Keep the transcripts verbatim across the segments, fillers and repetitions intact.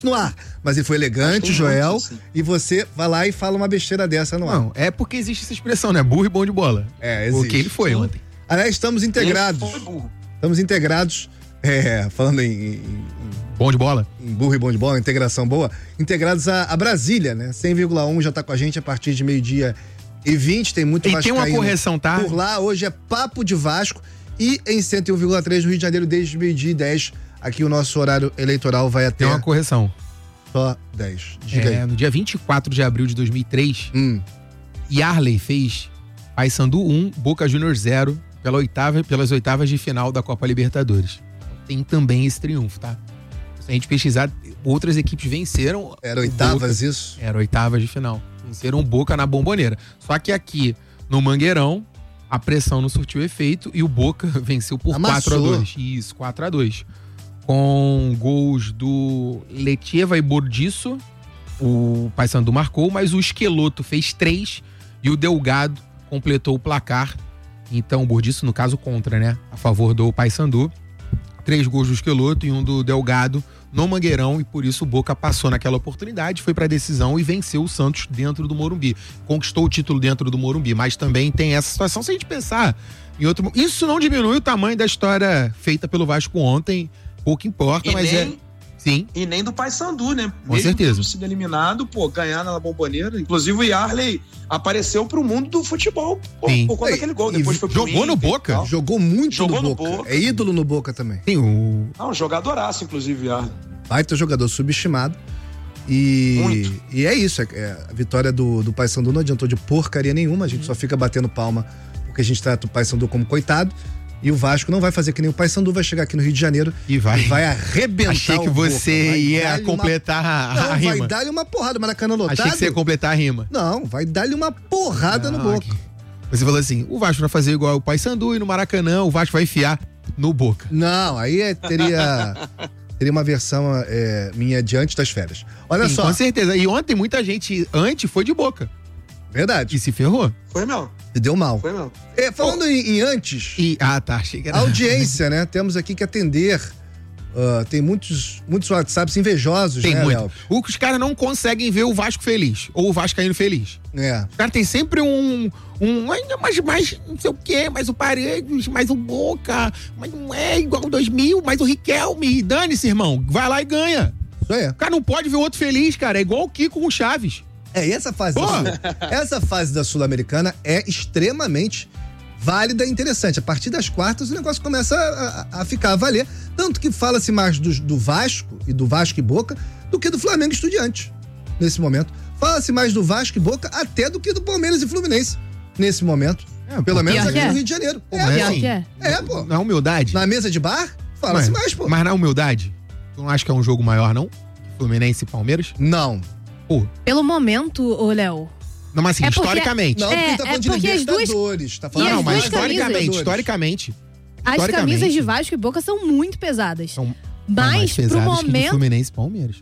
no ar. Mas ele foi elegante, Joel, assim. E você vai lá e fala uma besteira dessa no ar. Não, é porque existe essa expressão, né? Burro e bom de bola. É, existe. Porque ele foi Sim. ontem. Aliás, estamos integrados. Ele foi burro. Estamos integrados, é, falando em, em, em... Bom de bola. Em burro e bom de bola, integração boa. Integrados a, a Brasília, né? cem vírgula um já tá com a gente a partir de meio-dia e vinte. Tem muito vascaíno. E tem uma correção, tá? Por lá, hoje é Papo de Vasco. E em cento e um vírgula três no Rio de Janeiro, desde meio-dia e dez. Aqui o nosso horário eleitoral vai até... Tem uma correção. Só dez. Diga é, aí. No dia vinte e quatro de abril de dois mil e três, hum. Yarley fez Paysandu um, Boca Juniors zero, pela oitava, pelas oitavas de final da Copa Libertadores. Tem também esse triunfo, tá? Se a gente pesquisar, outras equipes venceram. Era oitavas Boca, isso? Era oitavas de final. Venceram o Boca na Bomboneira. Só que aqui, no Mangueirão, a pressão não surtiu efeito e o Boca venceu por quatro a dois. Isso, quatro a dois. Com gols do Letieva e Bordiço, o Paysandu marcou, mas o Esqueloto fez três e o Delgado completou o placar. Então, o Bordiço, no caso, contra, né? A favor do Paysandu. Três gols do Esqueloto e um do Delgado no Mangueirão, e por isso o Boca passou naquela oportunidade, foi pra decisão e venceu o Santos dentro do Morumbi. Conquistou o título dentro do Morumbi, mas também tem essa situação, se a gente pensar em outro... Isso não diminui o tamanho da história feita pelo Vasco ontem, pouco importa, e mas nem, é... Sim. E nem do Paysandu, né? Com Mesmo certeza. Sido eliminado, pô, ganhar na Bomboneira. Inclusive o Yarley apareceu pro mundo do futebol pô, por conta daquele gol. Depois foi pro Jogou no Boca? Jogou muito Jogou no, no Boca. Boca. É ídolo no Boca também. Tem o... Ah, um jogadoraço, inclusive, Yarley. Baita jogador subestimado. E, muito. e é isso. É, é, a vitória do, do Paysandu não adiantou de porcaria nenhuma. A gente hum. só fica batendo palma porque a gente trata o Paysandu como coitado. E o Vasco não vai fazer que nem o Paysandu, vai chegar aqui no Rio de Janeiro e vai, e vai arrebentar. Achei que você ia completar uma... a, não, a rima. Vai dar-lhe uma porrada, Maracanã lotado. Achei que você ia completar a rima. Não, vai dar-lhe uma porrada não, no Boca. Você falou assim, o Vasco vai fazer igual o Paysandu e no Maracanã o Vasco vai enfiar no Boca. Não, aí é, teria... Teria uma versão é, minha de antes das férias. Olha Sim, só. Com certeza. E ontem muita gente antes foi de Boca. Verdade. E se ferrou. Foi mesmo. Se deu mal. Foi mesmo. É, falando oh. em, em antes. E, ah, tá. Achei que era... Audiência, né? Temos aqui que atender. Uh, tem muitos, muitos WhatsApps invejosos, tem né, muito. Léo? Os caras não conseguem ver o Vasco feliz. Ou o Vascaíno feliz. É. Os caras tem sempre um. um mas, mas não sei o quê, mas o Paredes, mais o Boca, mas não é igual o dois mil, mas o Riquelme. Dane-se, irmão. Vai lá e ganha. Isso aí. O cara não pode ver o outro feliz, cara. É igual o Kiko com o Chaves. É, e essa fase, da Sul, essa fase da Sul-Americana é extremamente válida e interessante. A partir das quartas o negócio começa a, a, a ficar a valer. Tanto que fala-se mais do, do Vasco e do Vasco e Boca do que do Flamengo e Estudiantes nesse momento. Fala-se mais do Vasco e Boca até do que do Palmeiras e Fluminense nesse momento. É, Pelo menos aqui é. no Rio de Janeiro. Pô, é, mas pô. assim, é, é, pô. Na humildade. Na mesa de bar, fala-se mais, pô. Mas na humildade, tu não acha que é um jogo maior, não? Fluminense e Palmeiras? Não. Pô. Pelo momento, ô Léo. Não, mas assim, é porque, historicamente. Não, porque é, tá falando é de porque Libertadores. Duas... Tá falando não, as mas duas historicamente, camisas. historicamente. As historicamente, camisas de Vasco e Boca são muito pesadas. São mas, pro momento. Fluminense e Palmeiras.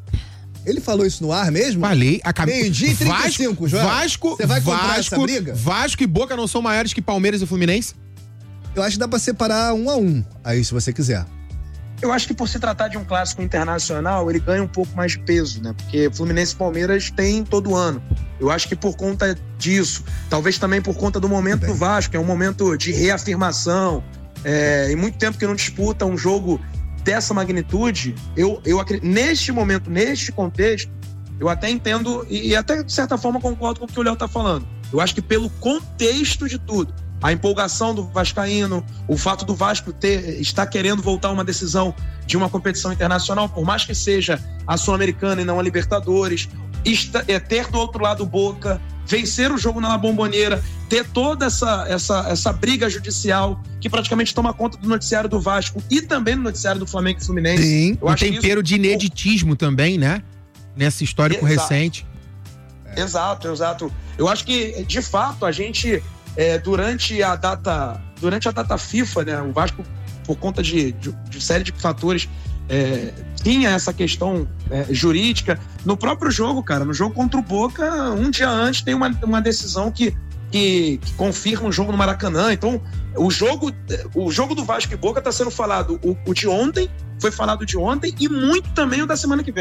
Ele falou isso no ar mesmo? Falei. A cam... Meio-dia e trinta e cinco, João. Vasco, Você vai comprar Vasco, essa briga? Vasco e Boca não são maiores que Palmeiras e Fluminense? Eu acho que dá pra separar um a um, aí se você quiser. Eu acho que por se tratar de um clássico internacional, ele ganha um pouco mais de peso, né? Porque Fluminense e Palmeiras tem todo ano. Eu acho que por conta disso, talvez também por conta do momento do Vasco, é um momento de reafirmação, é, e muito tempo que não disputa um jogo dessa magnitude, eu, eu acredito, neste momento, neste contexto, eu até entendo e, e até de certa forma concordo com o que o Léo tá falando. Eu acho que pelo contexto de tudo, a empolgação do vascaíno, o fato do Vasco ter, estar querendo voltar a uma decisão de uma competição internacional, por mais que seja a Sul-Americana e não a Libertadores, esta, é, ter do outro lado o Boca, vencer o jogo na Bomboneira, ter toda essa, essa, essa briga judicial que praticamente toma conta do noticiário do Vasco e também do noticiário do Flamengo e Fluminense. Sim, eu um acho tempero isso... de ineditismo também, né? Nesse histórico Exato. recente. É. Exato, exato. Eu acho que, de fato, a gente... É, durante a data durante a data FIFA, né, o Vasco, por conta de, de, de série de fatores, é, tinha essa questão é, jurídica. No próprio jogo, cara, no jogo contra o Boca, um dia antes tem uma, uma decisão que, que, que confirma o jogo no Maracanã. Então, o jogo, o jogo do Vasco e Boca está sendo falado, o, o de ontem foi falado de ontem e muito também o da semana que vem.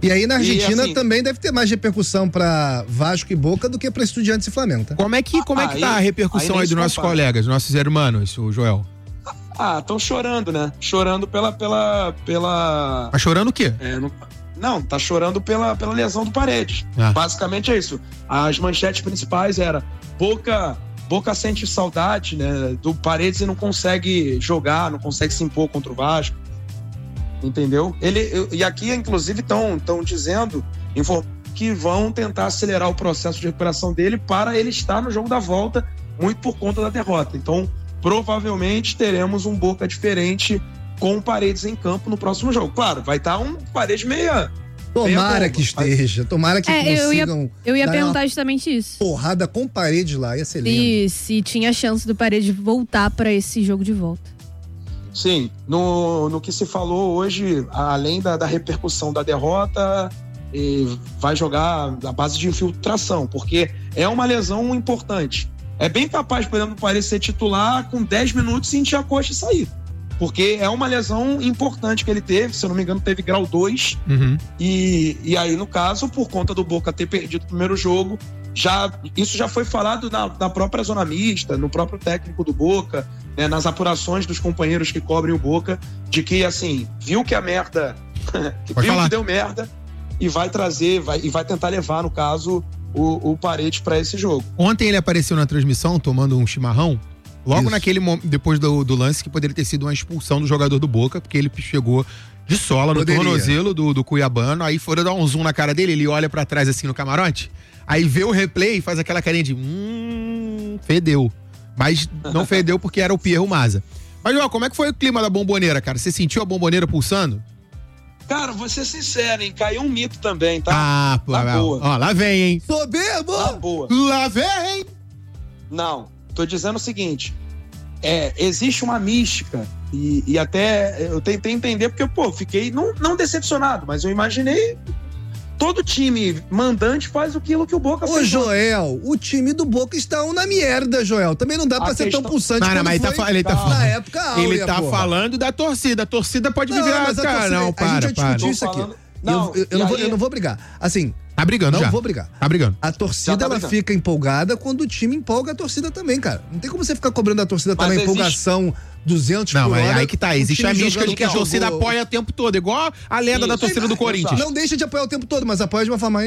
E aí na Argentina e, assim, também deve ter mais repercussão pra Vasco e Boca do que pra Estudiantes e Flamengo, tá? Como é que, como é que aí, tá a repercussão aí, aí dos nossos compara. colegas, nossos irmãos, o Joel? Ah, estão chorando, né? Chorando pela... pela, pela... Mas chorando o quê? É, não, não, tá chorando pela, pela lesão do Paredes. Ah. Basicamente é isso. As manchetes principais eram Boca, Boca sente saudade, né, do Paredes e não consegue jogar, não consegue se impor contra o Vasco. Entendeu? Ele, e aqui, inclusive, estão dizendo que vão tentar acelerar o processo de recuperação dele para ele estar no jogo da volta, muito por conta da derrota. Então, provavelmente teremos um Boca diferente com o Paredes em campo no próximo jogo. Claro, vai estar um Paredes meia... Tomara meia que esteja, tomara que é, consigam... Eu ia, eu ia perguntar justamente isso. Porrada com Paredes lá, ia ser lindo. E se tinha chance do Paredes voltar para esse jogo de volta. Sim, no, no que se falou hoje, além da, da repercussão da derrota, vai jogar a base de infiltração, porque é uma lesão importante. É bem capaz, por exemplo, do Paredes ser titular com dez minutos e sentir a coxa e sair. Porque é uma lesão importante que ele teve, se eu não me engano, teve grau dois. Uhum. E, e aí, no caso, por conta do Boca ter perdido o primeiro jogo, já, isso já foi falado na, na própria zona mista, no próprio técnico do Boca, né, nas apurações dos companheiros que cobrem o Boca, de que, assim, viu que a merda, viu falar. que deu merda e vai trazer, vai, e vai tentar levar, no caso, o, o Paredes para esse jogo. Ontem ele apareceu na transmissão tomando um chimarrão. Logo Isso. naquele depois do, do lance que poderia ter sido uma expulsão do jogador do Boca, porque ele chegou de sola no poderia. tornozelo do, do Cuiabano, aí foram dar um zoom na cara dele, ele olha pra trás assim no camarote, aí vê o replay e faz aquela carinha de hum, fedeu. Mas não fedeu porque era o Pierro Maza. Mas, ó, como é que foi o clima da Bomboneira, cara? Você sentiu a Bomboneira pulsando? Cara, vou ser sincero, hein? Caiu um mito também, tá? Ah, pô, lá, boa. Ó, lá vem, hein? Soberbo! Lá boa. Lá vem! Não. Tô dizendo o seguinte, é, existe uma mística e, e até eu tentei entender porque, pô, fiquei não, não decepcionado, mas eu imaginei todo time mandante faz aquilo que o Boca fez. Ô, Joel, o time do Boca está na merda, Joel. Também não dá pra a ser questão... tão pulsante não, não, quando mas foi ele tá, ele tá falando, na época áurea, Ele tá porra. falando da torcida. A torcida pode não, virar, mas a cara. torcida, Não, para, a gente já discutiu para. isso aqui. Falando... Não, eu, eu, eu, não vou, aí... eu não vou brigar. Assim... Tá brigando não já. Não vou brigar. Tá brigando. A torcida, tá ela brigando. fica empolgada quando o time empolga a torcida também, cara. Não tem como você ficar cobrando a torcida mas também, existe... empolgação duzentos não, por hora. Não, aí que tá. Existe a mística de que a torcida jogou... apoia o tempo todo, igual a lenda isso, da torcida do Corinthians. Não deixa de apoiar o tempo todo, mas apoia de uma forma...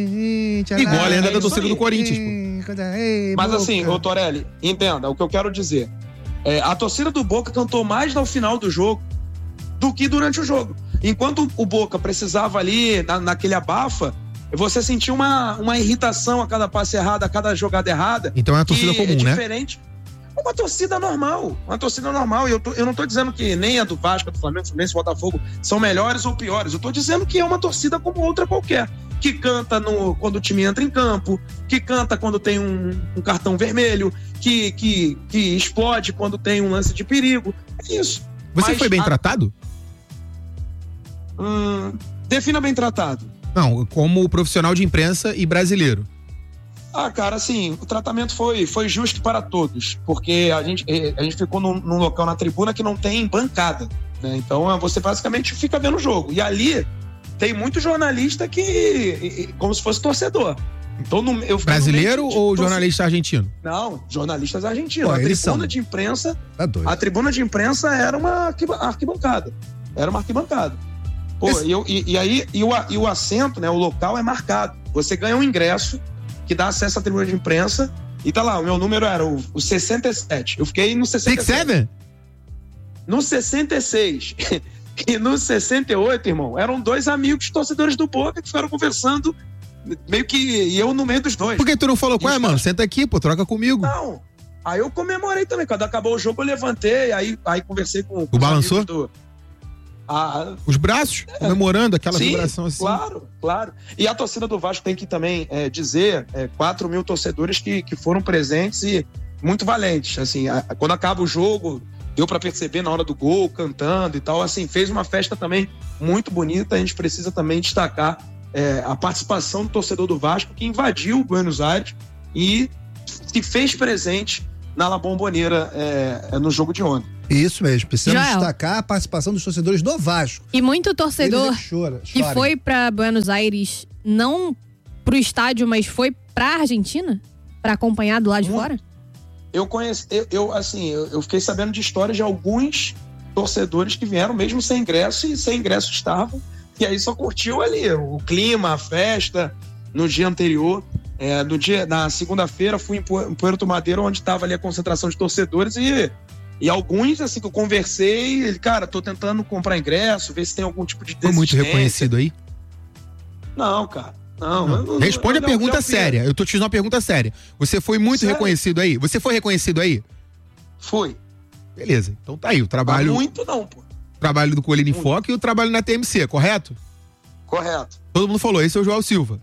Igual a lenda é da torcida aí. do Corinthians, pô. Mas Boca. Assim, ô Torelli, entenda, o que eu quero dizer. É, a torcida do Boca cantou mais no final do jogo do que durante o jogo. Enquanto o Boca precisava ali, na, naquele abafa, você sentiu uma, uma irritação a cada passe errado, a cada jogada errada. Então é uma torcida comum, é né? Diferente. É uma torcida normal. Uma torcida normal. E eu, tô, eu não tô dizendo que nem a do Vasco, a do Flamengo, Fluminense, Botafogo são melhores ou piores. Eu tô dizendo que é uma torcida como outra qualquer. Que canta no, quando o time entra em campo, que canta quando tem um, um cartão vermelho, que, que, que explode quando tem um lance de perigo. É isso. Você Mas foi bem a... tratado? Hum, defina bem tratado. Não, como profissional de imprensa e brasileiro. Ah, cara, assim, o tratamento foi, foi justo para todos, porque a gente, a gente ficou num, num local na tribuna que não tem bancada, né? Então você basicamente fica vendo o jogo. E ali tem muito jornalista que, como se fosse torcedor. Então, no, eu brasileiro de, ou de, jornalista argentino? Não, jornalistas argentinos. Pô, a tribuna são... de imprensa, tá doido. A tribuna de imprensa era uma arquibancada. Era uma arquibancada. Pô, Esse... e, eu, e, e aí e o, e o assento, né, o local é marcado. Você ganha um ingresso que dá acesso à tribuna de imprensa e tá lá, o meu número era o, o sessenta e sete. Eu fiquei no sessenta e sete. sessenta e sete? No sessenta e seis. E no sessenta e oito, irmão, eram dois amigos torcedores do Boca que ficaram conversando, meio que eu no meio dos dois. Por que tu não falou com ela, mano? Senta aqui, pô, troca comigo. Não. Aí eu comemorei também. Quando acabou o jogo, eu levantei, aí, aí conversei com, com o balançou? Do... Ah, os braços, é, comemorando aquela sim, vibração assim. Claro, claro. E a torcida do Vasco tem que também é, dizer, é, quatro mil torcedores que, que foram presentes e muito valentes. Assim, a, quando acaba o jogo, deu para perceber na hora do gol, cantando e tal. Assim, fez uma festa também muito bonita. A gente precisa também destacar é, a participação do torcedor do Vasco que invadiu Buenos Aires e se fez presente na La Bombonera é, no jogo de ontem. Isso mesmo, precisamos Joel. destacar a participação dos torcedores do Vasco. E muito torcedor Eles é que chora, que chorem. foi pra Buenos Aires, não pro estádio, mas foi pra Argentina? Pra acompanhar do lado de Muito. fora? Eu conheci, eu, eu, assim, eu, eu fiquei sabendo de histórias de alguns torcedores que vieram mesmo sem ingresso e sem ingresso estavam. E aí só curtiu ali o clima, a festa no dia anterior. É, no dia, na segunda-feira fui em Pu- em Puerto Madeiro, onde estava ali a concentração de torcedores e, e alguns, assim, que eu conversei, ele, cara, tô tentando comprar ingresso, ver se tem algum tipo de Foi muito desistência. reconhecido aí? Não, cara. Não, eu não- Responde eu- a pergunta eu- eu- séria. Eu tô te fazendo uma pergunta séria. Você foi muito Sério? reconhecido aí? Você foi reconhecido aí? Fui. Beleza. Então tá aí, o Mas trabalho, muito não, pô. trabalho do Colina em Muito. Foco e o trabalho na T M C, correto? Correto. Todo mundo falou, esse é o Joel Silva.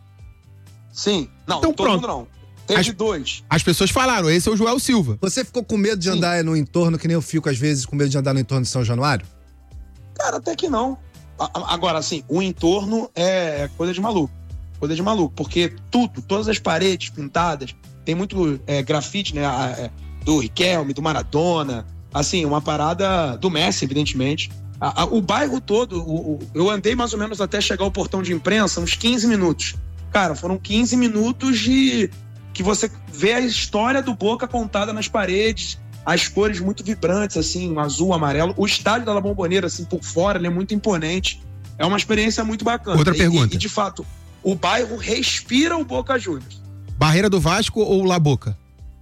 Sim. Não, Então todo pronto. mundo não. Teve As- dois. As pessoas falaram, esse é o Joel Silva. Você ficou com medo de Sim. andar no entorno, que nem eu fico às vezes, com medo de andar no entorno de São Januário? Cara, até que não. A- a- Agora, assim, o entorno é coisa de maluco. Coisa de maluco. Porque tudo, todas as paredes pintadas, tem muito é, grafite, né? a- é, do Riquelme, do Maradona. Assim, uma parada do Messi, evidentemente. A- a- o bairro todo, o- o- eu andei mais ou menos até chegar ao portão de imprensa, uns quinze minutos. Cara, foram quinze minutos de que você vê a história do Boca contada nas paredes, as cores muito vibrantes, assim, um azul, amarelo. O estádio da La Bombonera, assim, por fora, ele é muito imponente. É uma experiência muito bacana. Outra E- pergunta. E, de fato, o bairro respira o Boca Juniors. Barreira do Vasco ou La Boca?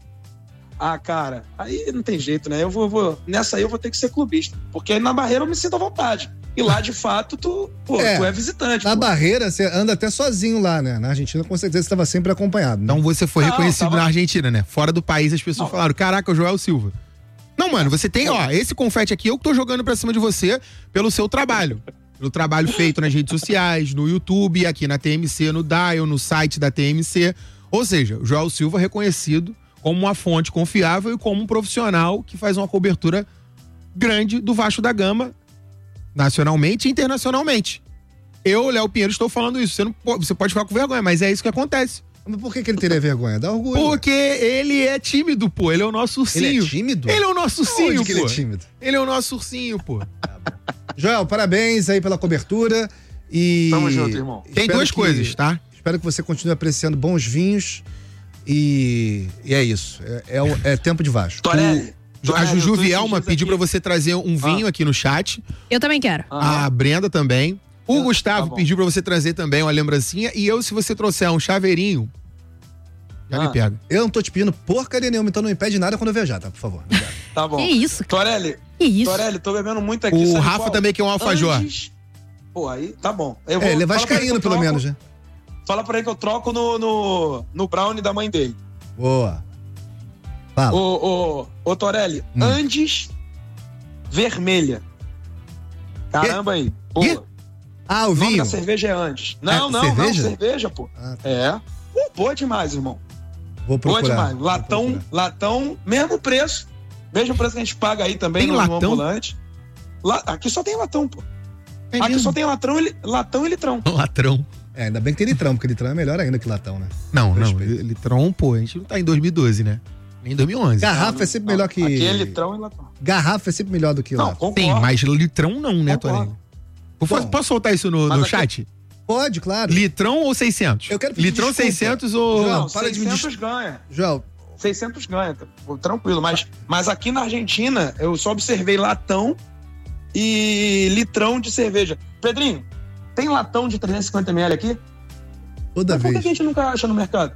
Ah, cara, aí não tem jeito, né? Eu vou, vou- nessa aí eu vou ter que ser clubista. Porque na Barreira eu me sinto à vontade. E lá, de fato, tu, pô, É, tu é visitante. Na pô. Barreira, você anda até sozinho lá, né? Na Argentina, com certeza, você estava sempre acompanhado. Né? Então você foi Não, reconhecido tava- na Argentina, né? Fora do país as pessoas Não. falaram, caraca, o Joel Silva. Não, mano, você tem, ó, esse confete aqui, eu que tô jogando pra cima de você pelo seu trabalho. Pelo trabalho feito nas redes sociais, no YouTube, aqui na T M C, no Dial, no site da T M C. Ou seja, o Joel Silva reconhecido como uma fonte confiável e como um profissional que faz uma cobertura grande do Vasco da Gama, nacionalmente e internacionalmente. Eu, Léo Pinheiro, estou falando isso. Você, não pode, você pode ficar com vergonha, mas é isso que acontece. Mas por que, que ele teria vergonha? Dá orgulho. Porque ele é tímido, pô. Ele é o nosso ursinho. Ele é tímido? Ele é o nosso ursinho, Onde que pô. ele é tímido? Ele é o nosso ursinho, pô. Joel, parabéns aí pela cobertura. E. Tamo junto, irmão. Tem espero duas que- coisas, tá? Espero que você continue apreciando bons vinhos. E, e é isso. É, é o- é tempo de Vasco. Torelli. A Torelli, Juju eu tô esses Vielma dias pediu aqui. pra você trazer um vinho aqui no chat. Eu também quero. Aham. A Brenda também. O Ah, Gustavo tá bom. pediu pra você trazer também uma lembrancinha. E eu, se você trouxer um chaveirinho, já me Ah. pega. Eu não tô te pedindo porcaria nenhuma, então não impede nada quando eu viajar, tá? Por favor. Obrigado. Tá bom. Que isso, cara? Torelli, Que isso? Torelli, tô bebendo muito aqui. O sabe Rafa qual? também quer um alfajor. Antes... Pô, aí tá bom. Eu É, ele é fala pra vascaíno, que eu pelo troco- menos, né? Fala pra ele que eu troco no, no, no brownie da mãe dele. Boa. Fala. Ô, ô, ô Torelli, Hum. Andes vermelha. Caramba aí. Quê? Boa. Ah, o O nome vinho. da cerveja é Andes. Não, É, não, cerveja? não, cerveja, pô. Ah, tá. É. Pô, boa demais, irmão. Vou Boa procurar. demais. Vou Latão, procurar. latão, mesmo preço. Mesmo preço que a gente paga aí também Tem no, no latão? ambulante. La- aqui só tem latão, pô. É Aqui mesmo? só tem latão e, li- latão e litrão. Latrão. É, ainda bem que tem litrão, porque litrão é melhor ainda que latão, né? Não, não. Respeito. Litrão, pô, a gente não tá em dois mil e doze, né? Nem em dois mil e onze. Garrafa é sempre melhor que. Aqui é litrão e latão. Garrafa é sempre melhor do que Não, lá. concordo. Sim, mas litrão não, né, Concordo. Torelli? Posso, Bom, posso soltar isso no, mas no aqui- chat? Pode, claro. Litrão ou seiscentos? Eu quero pedir Litrão desculpa. seiscentos ou... João, Não, para de me seiscentos ganha. Joel, seiscentos ganha, tá? Pô, tranquilo. Mas, mas aqui na Argentina, eu só observei latão e litrão de cerveja. Pedrinho, tem latão de trezentos e cinquenta mililitros aqui? toda Mas por que vez. a gente nunca acha no mercado?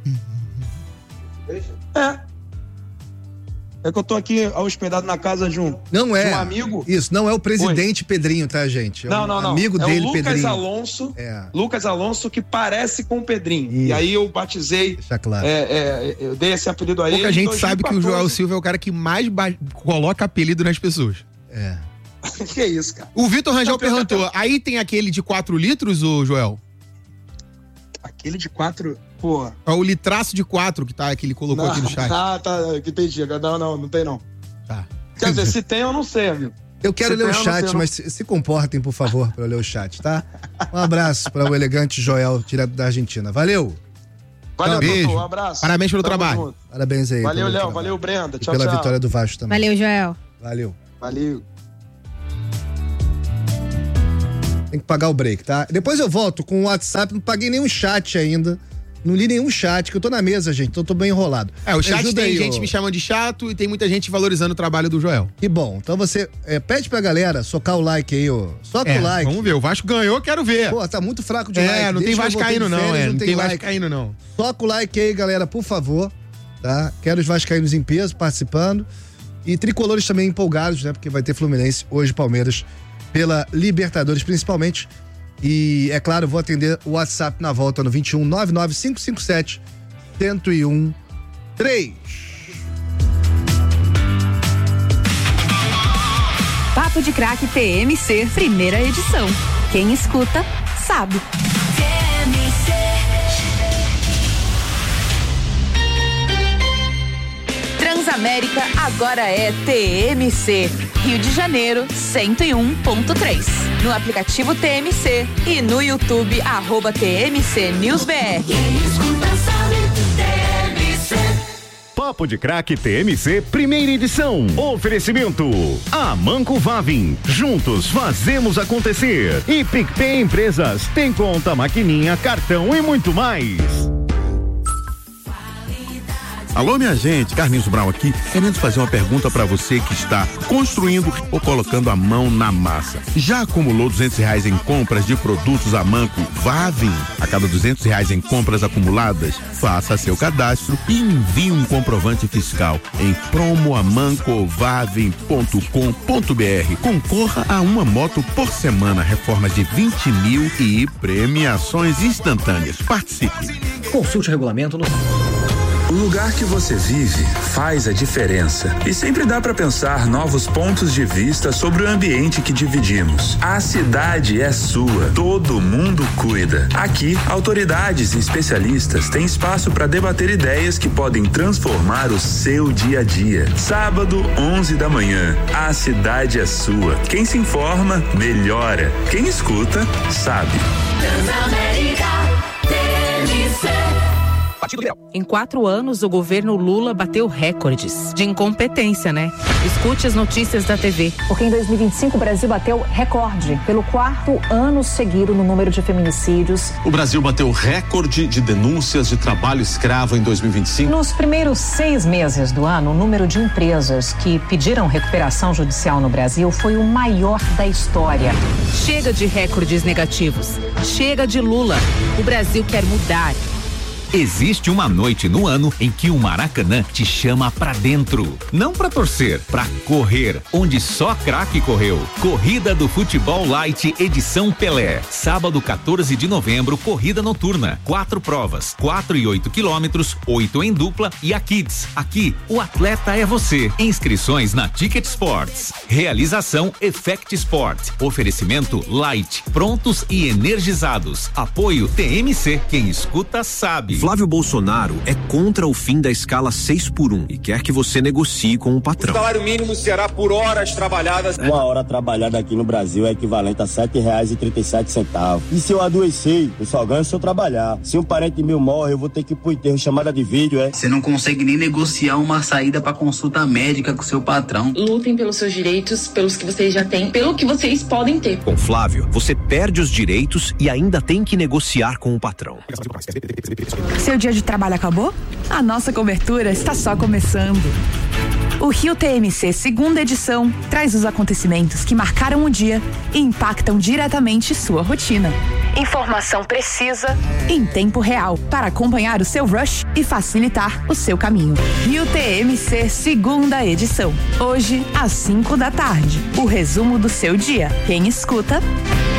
É. É que eu tô aqui hospedado na casa de um, Não de é. um amigo. Isso, não é o presidente Pedrinho, tá, gente? É Não, um não, não. amigo é dele, o Lucas Pedrinho. Alonso. É, Lucas Alonso que parece com o Pedrinho. Isso. E aí eu batizei, deixa claro. é, é, eu dei esse apelido a ele. Pouca em gente sabe que o Joel dois mil e quatorze. Silva é o cara que mais ba- coloca apelido nas pessoas. É. Que isso, cara? O Vitor Rangel Não, pior que perguntou, aí tem aquele de quatro litros, ô Joel? Aquele de quatro. Pô. É o litraço de quatro que, tá, que ele colocou Não, aqui no chat. Ah, tá. Que entendi. Não, não, não tem não. Tá. Quer dizer, se tem, eu não sei, amigo. Eu quero Você ler o tem, eu não chat, sei, não. mas se, se comportem, por favor, para eu ler o chat, tá? Um abraço para o elegante Joel, direto da Argentina. Valeu! Valeu, Beijo. doutor. Um abraço. Parabéns pelo Tamo trabalho. junto. Parabéns aí. Valeu, pelo Léo. trabalho. Valeu, Brenda. E Tchau, pela tchau. vitória do Vasco também. Valeu, Joel. Valeu. Valeu. Tem que pagar o break, tá? Depois eu volto com o WhatsApp, não paguei nenhum chat ainda. Não li nenhum chat, que eu tô na mesa, gente, então eu tô bem enrolado. É, o chat tem aí, gente ô. me chamando de chato e tem muita gente valorizando o trabalho do Joel. Que bom. Então você é, pede pra galera socar o like aí, ó. Soca É, o like. vamos ver, o Vasco ganhou, quero ver. Pô, tá muito fraco de é, like. não tem Desde que eu vascaíno voltei de não, férias, é, não tem like. vascaíno não. Soca o like aí, galera, por favor, tá? Quero os vascaínos em peso participando e tricolores também empolgados, né? Porque vai ter Fluminense hoje, Palmeiras, pela Libertadores principalmente. E, é claro, vou atender o WhatsApp na volta no vinte e um, nove nove cinco cinco sete, um zero um três. Papo de Craque T M C, primeira edição. Quem escuta, sabe. T M C. Transamérica agora é T M C. Rio de Janeiro, cento e um ponto três. No aplicativo T M C e no YouTube, arroba T M C News B R. Quem escuta sabe, T M C. Papo de Craque T M C, primeira edição. Oferecimento Amanco Vavin. Juntos fazemos acontecer. E PicPay Empresas. Tem conta, maquininha, cartão e muito mais. Alô, minha gente, Carlinhos Brown aqui, querendo fazer uma pergunta para você que está construindo ou colocando a mão na massa. Já acumulou duzentos reais em compras de produtos Amanco Vavin? A cada duzentos reais em compras acumuladas, faça seu cadastro e envie um comprovante fiscal em promoamancovavin ponto com ponto br. Concorra a uma moto por semana, reforma de vinte mil e premiações instantâneas. Participe. Consulte o regulamento no... O lugar que você vive faz a diferença e sempre dá para pensar novos pontos de vista sobre o ambiente que dividimos. A cidade é sua, todo mundo cuida. Aqui, autoridades e especialistas têm espaço para debater ideias que podem transformar o seu dia a dia. Sábado, onze da manhã, a cidade é sua. Quem se informa, melhora. Quem escuta, sabe. Transamérica, T M C. Em quatro anos, o governo Lula bateu recordes de incompetência, né? Escute as notícias da T V. Porque em dois mil e vinte e cinco o Brasil bateu recorde pelo quarto ano seguido no número de feminicídios. O Brasil bateu recorde de denúncias de trabalho escravo em dois mil e vinte e cinco. Nos primeiros seis meses do ano, o número de empresas que pediram recuperação judicial no Brasil foi o maior da história. Chega de recordes negativos. Chega de Lula. O Brasil quer mudar. Existe uma noite no ano em que o Maracanã te chama pra dentro. Não pra torcer, pra correr, onde só craque correu. Corrida do Futebol Light, edição Pelé. Sábado, quatorze de novembro, corrida noturna. Quatro provas, quatro e oito quilômetros, oito em dupla e a Kids. Aqui, o atleta é você. Inscrições na Ticket Sports. Realização Effect Sport. Oferecimento Light, prontos e energizados. Apoio T M C, quem escuta sabe. Flávio Bolsonaro é contra o fim da escala seis por um e quer que você negocie com o patrão. O salário mínimo será por horas trabalhadas. Uma hora trabalhada aqui no Brasil é equivalente a sete reais e trinta e sete centavos. E se eu adoecer, eu só ganho se eu trabalhar. Se um parente meu morre, eu vou ter que ir pro enterro, chamada de vídeo, é? Você não consegue nem negociar uma saída pra consulta médica com seu patrão. Lutem pelos seus direitos, pelos que vocês já têm, pelo que vocês podem ter. Com Flávio, você perde os direitos e ainda tem que negociar com o patrão. Seu dia de trabalho acabou? A nossa cobertura está só começando. O Rio T M C segunda edição traz os acontecimentos que marcaram o dia e impactam diretamente sua rotina. Informação precisa em tempo real para acompanhar o seu rush e facilitar o seu caminho. Rio T M C segunda edição. Hoje às cinco da tarde. O resumo do seu dia. Quem escuta